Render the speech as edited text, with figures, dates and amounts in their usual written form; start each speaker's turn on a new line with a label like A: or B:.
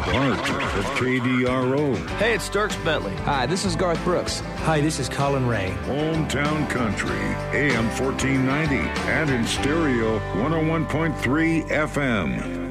A: Bart at KDRO.
B: Hey, it's Dierks Bentley.
C: Hi, this is Garth Brooks.
D: Hi, this is Colin Ray.
A: Hometown Country, AM 1490, and in stereo 101.3 FM.